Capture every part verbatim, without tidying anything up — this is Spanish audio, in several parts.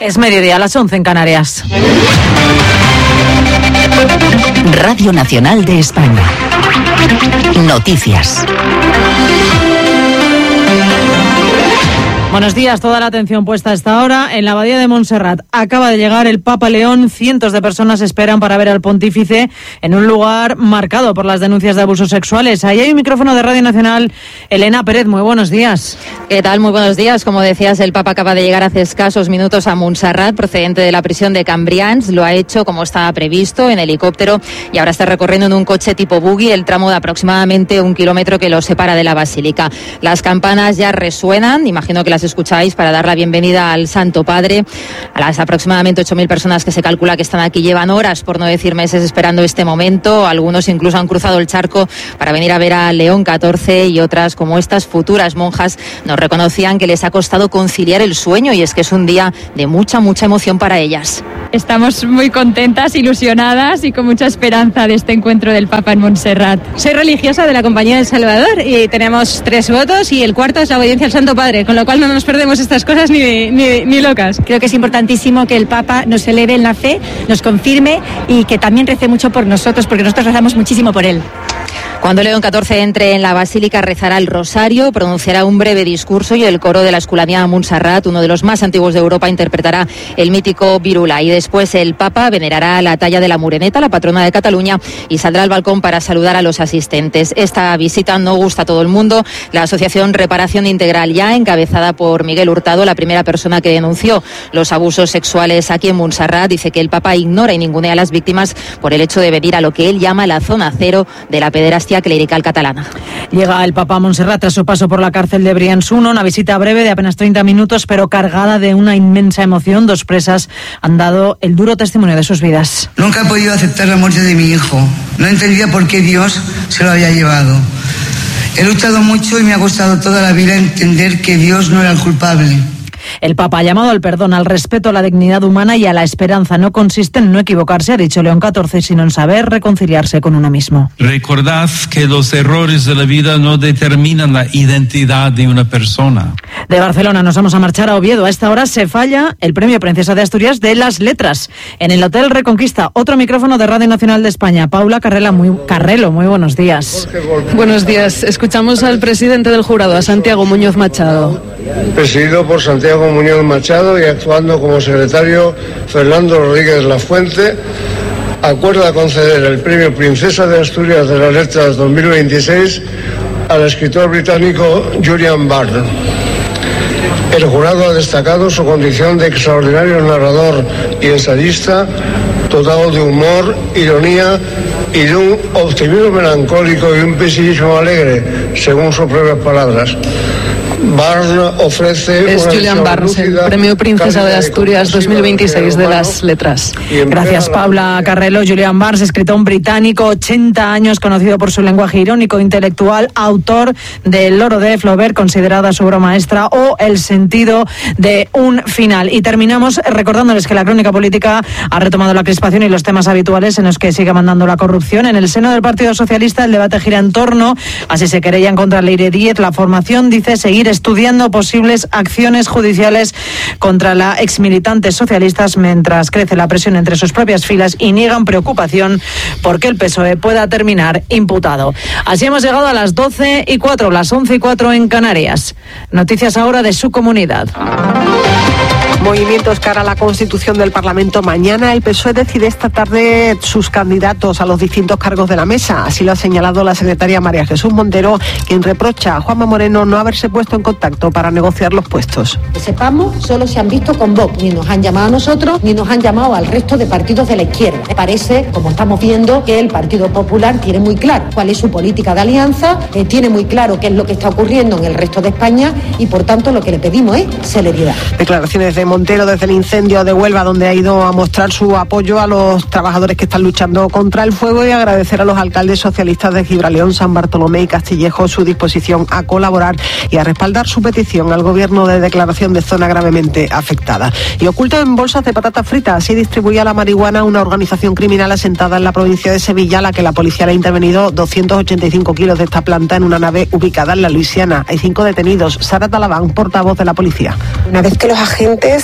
Es mediodía, a las once en Canarias. Radio Nacional de España. Noticias. Buenos días, toda la atención puesta a esta hora en la abadía de Montserrat. Acaba de llegar el Papa León, cientos de personas esperan para ver al pontífice en un lugar marcado por las denuncias de abusos sexuales. Ahí hay un micrófono de Radio Nacional. Elena Pérez, muy buenos días. ¿Qué tal? Muy buenos días. Como decías, el Papa acaba de llegar hace escasos minutos a Montserrat, procedente de la prisión de Cambrians. Lo ha hecho como estaba previsto, en helicóptero, y ahora está recorriendo en un coche tipo buggy el tramo de aproximadamente un kilómetro que lo separa de la basílica. Las campanas ya resuenan, imagino que las escucháis, para dar la bienvenida al Santo Padre. A las aproximadamente ocho mil personas que se calcula que están aquí llevan horas, por no decir meses, esperando este momento. Algunos incluso han cruzado el charco para venir a ver a León catorce, y otras, como estas futuras monjas, nos reconocían que les ha costado conciliar el sueño, y es que es un día de mucha, mucha emoción para ellas. Estamos muy contentas, ilusionadas y con mucha esperanza de este encuentro del Papa en Montserrat. Soy religiosa de la Compañía del Salvador y tenemos tres votos, y el cuarto es la obediencia al Santo Padre, con lo cual no nos perdemos estas cosas ni, ni, ni locas. Creo que es importantísimo que el Papa nos eleve en la fe, nos confirme y que también rece mucho por nosotros, porque nosotros rezamos muchísimo por él. Cuando León catorce entre en la basílica, rezará el rosario, pronunciará un breve discurso, y el coro de la Esculamía Montserrat, uno de los más antiguos de Europa, interpretará el mítico Virula. Y después el Papa venerará la talla de la Moreneta, la patrona de Cataluña, y saldrá al balcón para saludar a los asistentes. Esta visita no gusta a todo el mundo. La asociación Reparación Integral Ya, encabezada por Miguel Hurtado, la primera persona que denunció los abusos sexuales aquí en Montserrat, dice que el Papa ignora y ningunea a las víctimas por el hecho de venir a lo que él llama la zona cero de la pederastia clerical catalana. Llega el Papa a Montserrat tras su paso por la cárcel de Brians uno, una visita breve de apenas treinta minutos, pero cargada de una inmensa emoción. Dos presas han dado el duro testimonio de sus vidas. Nunca he podido aceptar la muerte de mi hijo. No entendía por qué Dios se lo había llevado. He luchado mucho y me ha costado toda la vida entender que Dios no era el culpable. El Papa ha llamado al perdón, al respeto a la dignidad humana y a la esperanza. No consiste en no equivocarse, ha dicho León catorce, sino en saber reconciliarse con uno mismo. Recordad que los errores de la vida no determinan la identidad de una persona. De Barcelona nos vamos a marchar a Oviedo. A esta hora se falla el Premio Princesa de Asturias de las Letras en el Hotel Reconquista. Otro micrófono de Radio Nacional de España. Paula Carrela, muy, Carrelo, muy buenos días. Buenos días. Escuchamos al presidente del jurado, a Santiago Muñoz Machado. Presidido por Santiago Muñoz Machado y actuando como secretario Fernando Rodríguez Lafuente, acuerda conceder el Premio Princesa de Asturias de las Letras dos mil veintiséis al escritor británico Julian Barnes. El jurado ha destacado su condición de extraordinario narrador y ensayista, dotado de humor, ironía y de un optimismo melancólico y un pesimismo alegre, según sus propias palabras. Barnes ofrece es Julian Barnes, el Premio Princesa de Asturias dos mil veintiséis de las Letras. Gracias, Paula Carrelo. Julian Barnes, escritor británico, ochenta años, conocido por su lenguaje irónico intelectual, autor de El loro de Flaubert, considerada su obra maestra, o El sentido de un final. Y terminamos recordándoles que la crónica política ha retomado la crispación y los temas habituales en los que sigue mandando la corrupción. En el seno del Partido Socialista el debate gira en torno a si se querellan contra Leire Díez. La formación dice seguir estudiando posibles acciones judiciales contra la exmilitante socialistas, mientras crece la presión entre sus propias filas y niegan preocupación porque el P S O E pueda terminar imputado. Así hemos llegado a las doce y cuatro, las once y cuatro en Canarias. Noticias ahora de su comunidad. Movimientos cara a la constitución del Parlamento. Mañana el P S O E decide esta tarde sus candidatos a los distintos cargos de la mesa. Así lo ha señalado la secretaria María Jesús Montero, quien reprocha a Juanma Moreno no haberse puesto en contacto para negociar los puestos. Que sepamos, solo se han visto con Vox. Ni nos han llamado a nosotros, ni nos han llamado al resto de partidos de la izquierda. Me parece, como estamos viendo, que el Partido Popular tiene muy claro cuál es su política de alianza, eh, tiene muy claro qué es lo que está ocurriendo en el resto de España y, por tanto, lo que le pedimos es celeridad. Declaraciones de Montero desde el incendio de Huelva, donde ha ido a mostrar su apoyo a los trabajadores que están luchando contra el fuego y agradecer a los alcaldes socialistas de Gibraleón, San Bartolomé y Castillejo su disposición a colaborar y a respaldar su petición al gobierno de declaración de zona gravemente afectada. Y oculta en bolsas de patatas fritas, así distribuía la marihuana una organización criminal asentada en la provincia de Sevilla, a la que la policía le ha intervenido doscientos ochenta y cinco kilos de esta planta en una nave ubicada en la Luisiana. Hay cinco detenidos. Sara Talabán, portavoz de la policía. Una vez que los agentes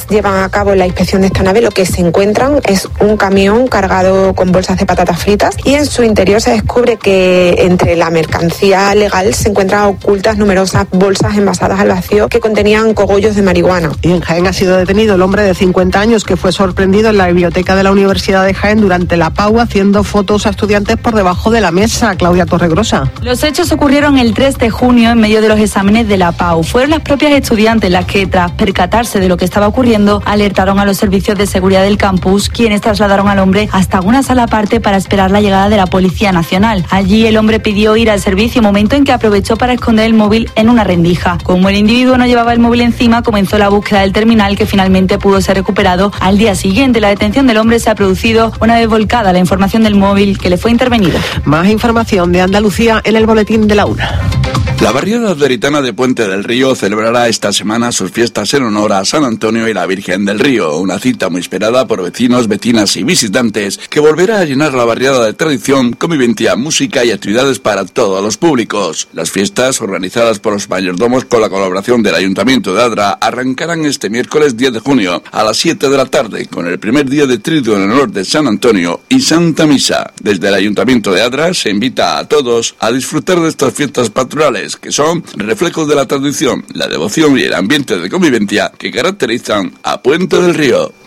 agentes llevan a cabo la inspección de esta nave, lo que se encuentran es un camión cargado con bolsas de patatas fritas y en su interior se descubre que entre la mercancía legal se encuentran ocultas numerosas bolsas envasadas al vacío que contenían cogollos de marihuana. Y en Jaén ha sido detenido el hombre de cincuenta años que fue sorprendido en la biblioteca de la Universidad de Jaén durante la P A U haciendo fotos a estudiantes por debajo de la mesa. Claudia Torregrosa. Los hechos ocurrieron el tres de junio en medio de los exámenes de la P A U. Fueron las propias estudiantes las que, tras percatarse de lo que estaba ocurriendo, alertaron a los servicios de seguridad del campus, quienes trasladaron al hombre hasta una sala aparte para esperar la llegada de la Policía Nacional. Allí el hombre pidió ir al servicio, momento en que aprovechó para esconder el móvil en una rendija. Como el individuo no llevaba el móvil encima, comenzó la búsqueda del terminal, que finalmente pudo ser recuperado al día siguiente. La detención del hombre se ha producido una vez volcada la información del móvil que le fue intervenido. Más información de Andalucía en el boletín de la una. La barriada gaditana de Puente del Río celebrará esta semana sus fiestas en honor a San Antonio y la Virgen del Río, una cita muy esperada por vecinos, vecinas y visitantes que volverá a llenar la barriada de tradición, convivencia, música y actividades para todos los públicos. Las fiestas, organizadas por los mayordomos con la colaboración del Ayuntamiento de Adra, arrancarán este miércoles diez de junio a las siete de la tarde con el primer día de triduo en honor de San Antonio y Santa Misa. Desde el Ayuntamiento de Adra se invita a todos a disfrutar de estas fiestas patronales, que son reflejos de la tradición, la devoción y el ambiente de convivencia que caracterizan a Puente del Río.